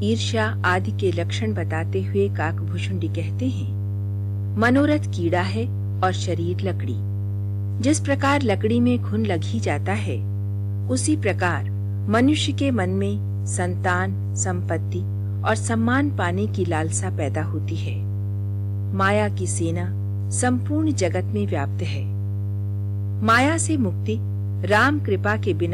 ईर्ष्या आदि के लक्षण बताते हुए काकभुशुंडी कहते हैं, मनोरथ कीड़ा है और शरीर लकड़ी। जिस प्रकार लकड़ी में घुन लग ही जाता है, उसी प्रकार मनुष्य के मन में संतान, संपत्ति और सम्मान पाने की लालसा पैदा होती है। माया की सेना संपूर्ण जगत में व्याप्त है। माया से मुक्ति राम कृपा के बिना